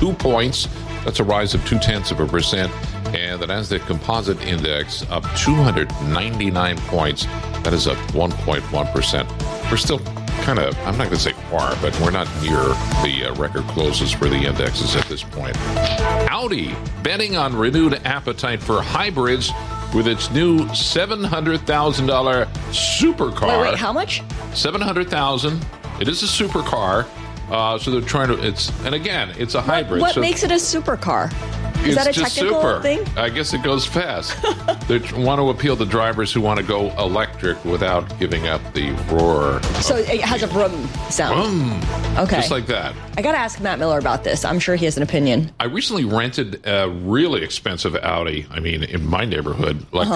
2 points. That's a rise of 0.2%. And the Nasdaq Composite Index up 299 points. That is up 1.1%. We're still kind of, I'm not going to say far, but we're not near the record closes for the indexes at this point. Audi betting on renewed appetite for hybrids with its new $700,000 supercar. Wait, how much? $700,000. It is a supercar. So they're trying to, it's a hybrid. What makes it a supercar? Is that a technical thing? I guess it goes fast. They want to appeal to drivers who want to go electric without giving up the roar. So it has a vroom sound. Vroom. Okay. Just like that. I got to ask Matt Miller about this. I'm sure he has an opinion. I recently rented a really expensive Audi. I mean, in my neighborhood, like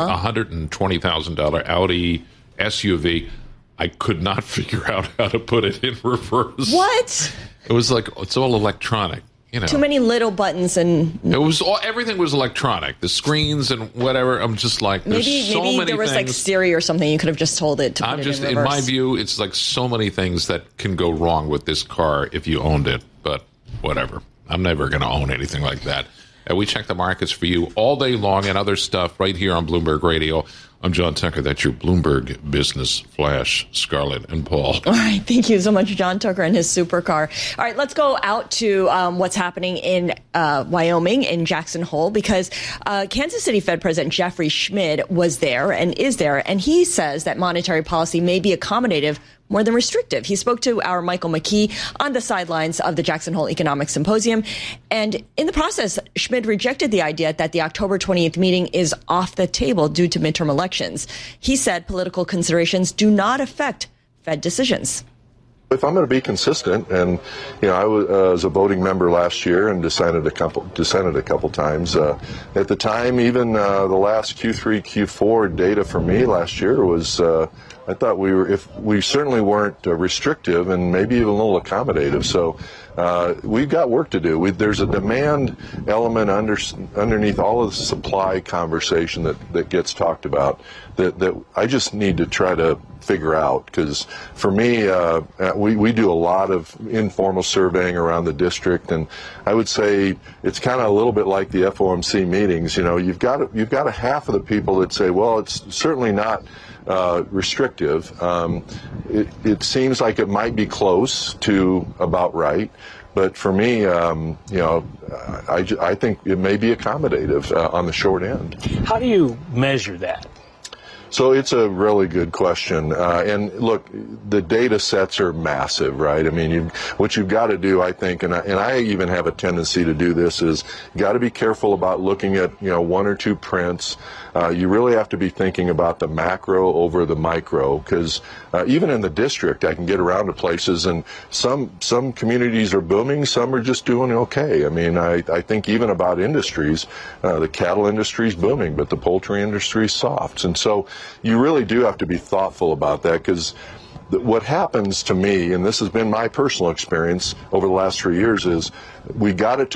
$120,000 Audi SUV. I could not figure out how to put it in reverse. What? It was like, it's all electronic. You know, too many little buttons and everything was electronic. The screens and whatever. I'm just like, there's so many there was things. like Siri or something. You could have just told it to put it in reverse. In my view, it's like so many things that can go wrong with this car if you owned it. But whatever. I'm never going to own anything like that. We check the markets for you all day long and other stuff right here on Bloomberg Radio. I'm John Tucker. That's your Bloomberg Business Flash, Scarlett and Paul. All right. Thank you so much, John Tucker and his supercar. All right. Let's go out to what's happening in Wyoming, in Jackson Hole, because Kansas City Fed President Jeffrey Schmid was there and is there. And he says that monetary policy may be accommodative more than restrictive. He spoke to our Michael McKee on the sidelines of the Jackson Hole Economic Symposium. And in the process, Schmid rejected the idea that the October 28th meeting is off the table due to midterm elections. He said political considerations do not affect Fed decisions. If I'm going to be consistent, and I was a voting member last year and dissented a couple times. At the time, even the last Q3, Q4 data for me last year was. I thought we certainly weren't restrictive and maybe even a little accommodative. So we've got work to do. There's a demand element underneath all of the supply conversation that gets talked about that I just need to try to figure out, because for me, we do a lot of informal surveying around the district, and I would say it's kind of a little bit like the FOMC meetings. You've got a half of the people that say, well, it's certainly not restrictive. It seems like it might be close to about right. But for me, I think it may be accommodative on the short end. How do you measure that? So it's a really good question. And look, the data sets are massive, right? I mean, what you've got to do, I think, and I even have a tendency to do this, is you got to be careful about looking at, one or two prints. You really have to be thinking about the macro over the micro, because even in the district, I can get around to places and some communities are booming, some are just doing okay. I mean, I think even about industries, the cattle industry is booming, but the poultry industry is soft. And so you really do have to be thoughtful about that, because what happens to me, and this has been my personal experience over the last 3 years, is we got it to